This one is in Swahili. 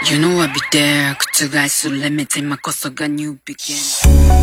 You know I'll be there. 覆す limits 今こそが new begin